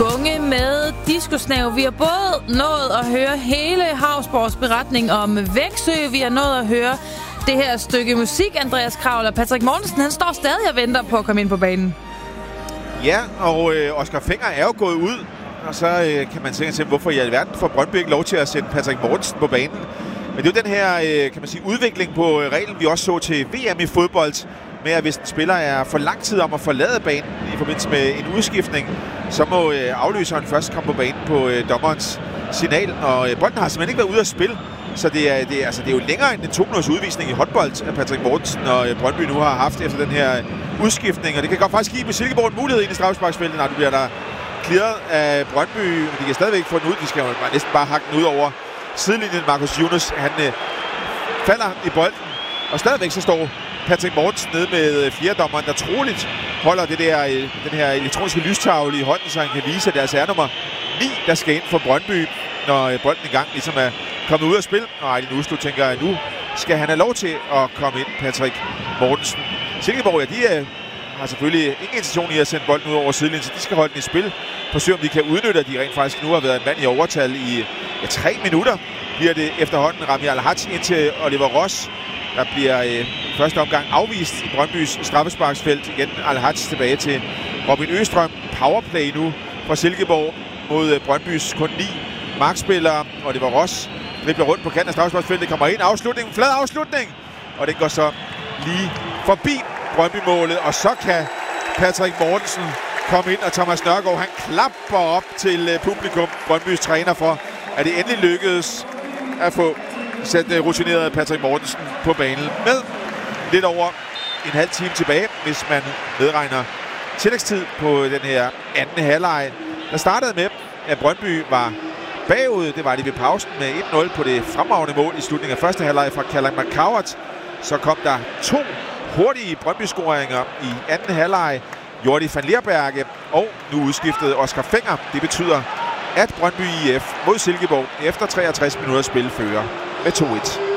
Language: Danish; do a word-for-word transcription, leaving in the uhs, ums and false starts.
Gunge med diskusnav. Vi har både nået at høre hele Hausborgs beretning om Væksø. Vi har nået at høre det her stykke musik. Andreas Kravl og Patrick Mortensen, han står stadig og venter på at komme ind på banen. Ja, og øh, Oscar Fenger er jo gået ud. Og så øh, kan man tænke sig, hvorfor i alverden får Brøndby ikke lov til at sætte Patrick Mortensen på banen. Men det er jo den her øh, kan man sige, udvikling på øh, reglen, vi også så til V M i fodbold, med at hvis en spiller er for lang tid om at forlade banen i forbindelse med en udskiftning, så må øh, afløseren først komme på banen på øh, dommerens signal. Og øh, bolden har simpelthen ikke været ude at spille, så det er, det, er, altså, det er jo længere end en to minutters udvisning i håndbold, at Patrick Mortensen og øh, Brøndby nu har haft efter den her øh, udskiftning. Og det kan godt faktisk give Silkeborg en mulighed ind i straffesparksfeltet, når du bliver der clearet af Brøndby. Men de kan stadigvæk få den ud. De skal jo næsten bare hakke den ud over sidelinjen. Markus Yunus, han øh, falder i bolden, og stadigvæk så står Patrick Mortensen nede med fjerdommeren, der troligt holder det der, den her elektroniske lystavle i hånden, så han kan vise, at deres er nummer ni, der skal ind for Brøndby, når bolden i gang ligesom er kommet ud af spil. Og Ejlin Uslu tænker, at nu skal han have lov til at komme ind, Patrick Mortensen. Silkeborg, ja, de er, har selvfølgelig ingen intention i at sende bolden ud over sidelinjen, så de skal holde den i spil. Forsøge, om de kan udnytte, at de rent faktisk nu har været en mand i overtal i ja, tre minutter. Bliver det efterhånden Rami Al-Haj ind til Oliver Ross. Der bliver øh, i første omgang afvist i Brøndbys straffesparksfelt. Igen Al-Haj tilbage til Robin Østrøm. Powerplay nu fra Silkeborg mod øh, Brøndbys kun ni markspillere. Og det var Ross, der bliver rundt på kanten af straffesparksfeltet. Kommer ind, afslutning, flad afslutning. Og den går så lige forbi Brøndby-målet. Og så kan Patrick Mortensen komme ind, og Thomas Nørgaard, han klapper op til øh, publikum, Brøndbys træner, for at det endelig lykkedes at få sætte rutinerede Patrick Mortensen på banen med lidt over en halv time tilbage, hvis man medregner tillægstid på den her anden halvleg. Der startede med, at Brøndby var bagud. Det var de ved pausen med et nul på det fremragende mål i slutningen af første halvleg fra Callum McCowart. Så kom der to hurtige Brøndby-scoringer i anden halvleg. Jordi van Leerberge og nu udskiftet Oscar Fenger. Det betyder, at Brøndby I F mod Silkeborg efter treogtres minutter spil fører med to et.